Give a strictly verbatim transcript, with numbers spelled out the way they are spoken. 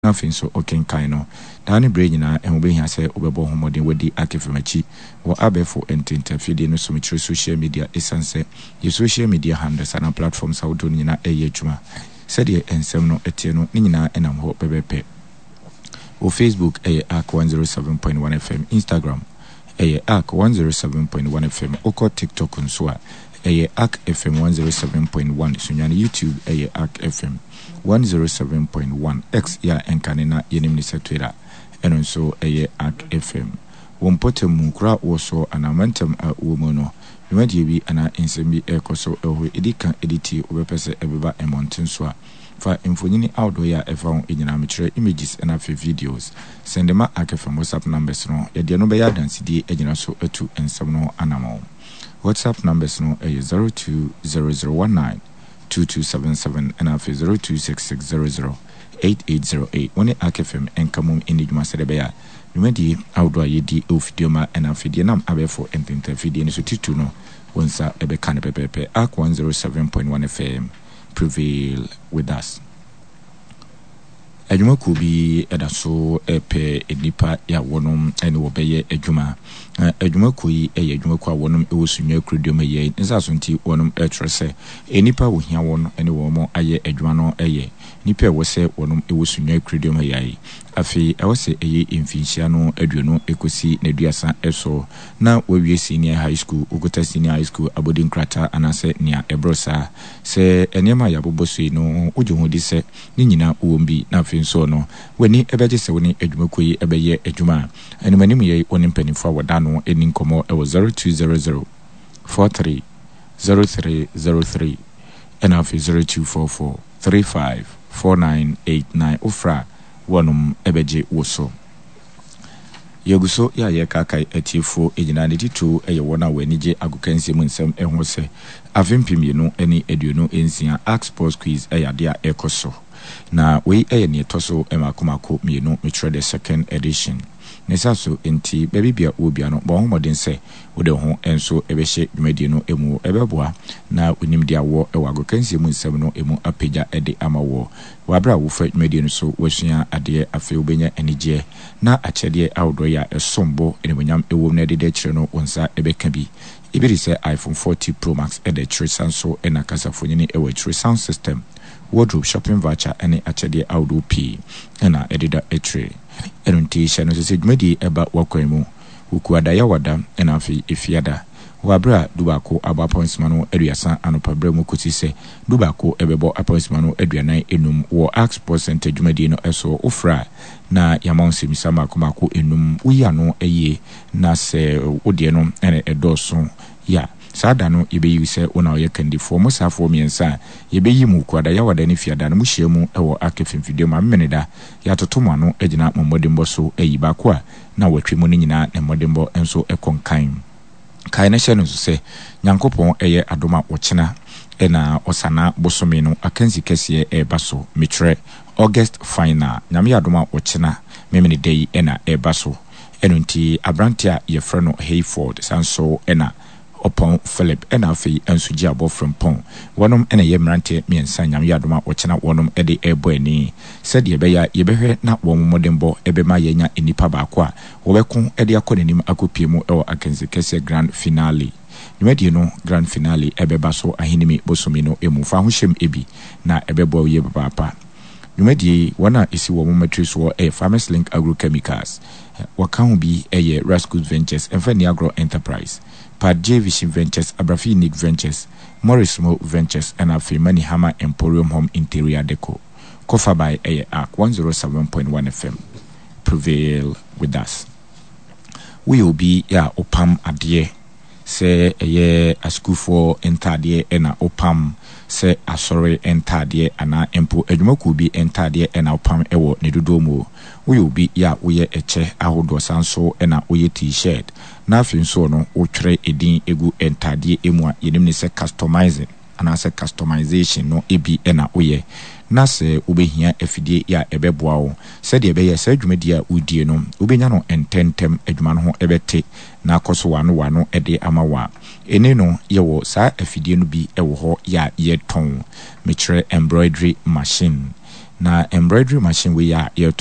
nothing so okay kind Danny brain and we has said over Homodin with the Akifamachi or Abefo and Tinterfidi no so much social media essence. Your social media handles and platforms out on Nina Ayajuma. Said ye and Semno Etieno Nina and I'm hope Pepe. Or Facebook a Arc one oh seven point one F M, Instagram a Arc one oh seven point one F M, Oko TikTok on Swa a Arc F M one oh seven point one, Sunyani YouTube a Arc F M one oh seven point one, X ya and Kanina Yenimisa Twitter. And also a Arc F M. One potem mukra also an amentum a womono. Immediately an insemi ecoso or edican editi over pese ebeba and mountain swa. For infoni outdoor ya found in amateur images and a few videos. Send them Arc F M WhatsApp numbers no. Ya dianobeya dan C D ejina so etu and some no animal. WhatsApp numbers no a zero two zero zero one nine two two seven seven and a zero two six six zero zero. eight eight zero eight one Arc F M and come in the Masadebea. You may be outdoor ye di of Dioma and Amphidianum Abefo and Interfidian so tituno once a becan pepe Arc one oh seven point one F M prevail with us. Ejuma could be edaso epe edipa ya wonum and obeye ejuma. Ejuma kui e ejuma kwa wonum e wosunye kredium ye nsa sonti wonum etrese enipa wo hia won ene wo mo aye ejuma no eye nipa wo se wonum e wosunye kredium ye afi e wo se eye imfinhia no aduonu ekosi na duasa eso na wawie senior high school ogota senior high school abodin krata anase nia ebrosa se enema ya bobosui no ojohodi se ni nyina uombi na afi nso no wani ebeje se woni ejuma kui ebeye ejuma enemanim ye onim penifo wadano any como it was zero two zero zero four three zero three zero three and of zero two four four three five four nine eight nine ufra wanum ebeje woso yeguso ya ye kakai etifo ejinanity two eye wona wenije agokansi mu nsem ehwo se avempimienu eni eduonu ensia ask sports quiz eyade a ekoso na we eye ne toso emakomako mienu metre the second edition nesaso enti baby bia obia no bo homodin se wode ho enso ebehye dwumadi no emu ebeboa na onimdi awo ewago kansie mu nsem no emu apagya ede amawo wabra wo fa dwumadi no so wasua ade afi obenya anije na achede awdo ya esombo enemonyam ewo na de kire no onsa ebeka bi ibiri se iPhone forty Pro Max ede kire sanso ena kasafonyini ewe kire sound system wardrobe shopping voucher ene achede awdo p ena edida etre enunti shano se dwumadi eba wakwemu ukuada ya wada ena afi efiada wabra dubako aba points mano eduasa anopa bremu kutise dubako ebebo appoints mano eduanan enum wo ask percentage dwumadi no eso ofra na yamonse misama komako enum uya no eye na se odie no ene edoso ya sada no yebeyi se ona oye kandifo mo safo miensa yebeyi mu kwada ya wada ne fiada no muhyiemu ewo akefim video ma meneda ya totomo ano egina momodembo so eyi bakwa na watwemu ni nyina ne modembo enso ekonkan kai na hye no so se nyankopon eye adoma wochena ena osana bosome no akansi kese e baso metre August final nyame adoma wochena memene day ena e baso enunti abrantia ye freno Hayford sanso ena upon Philip ena afi ensuji abo from pon wonom ena ye mrante miensa nyam yadoma wochena wonom ede ebo ani said ye beya ye behwe na wo modembo ebema yenya enipa baako a wo beko ede akonanim akopiemu ewo akenze kese grand finale nyumadi no grand finale ebeba so ahinimi bosomi no emu fa hohyem ebi na ebebo ye papa nyumadi wana isi wo matrix wo e Farmers Link Agrochemicals wakahu bi eye Rascus Ventures Enfani Agro Enterprise Pad J Vision Ventures, Abrafi Nick Ventures, Morris Mo Ventures, and Afimani Hammer Emporium Home Interior Deco. Kofa by A Arc one oh seven point one F M. Prevail with us. We will be ya opam adie. Se a ye a school for entadie ena opam. Se a sorry entadie ana empo edmoku bi entadie ena opam ewo nedudomo. We will be ya uye eche ahodo sanso ena uye t-shirt. Na afin so no otwere edin egu entadie emu a yenim ne se customizing ana se customization no ebi ena uye na se ubehia afidie ya ebeboa wo se de ebe ye se dwumadi a udie no ubenya no ententem adwuma no ho ebete na akoso wano wano ede amawa ene no ye wo sa afidie no bi ewo ho ya ye ton metre embroidery machine na embroidery machine we ya ye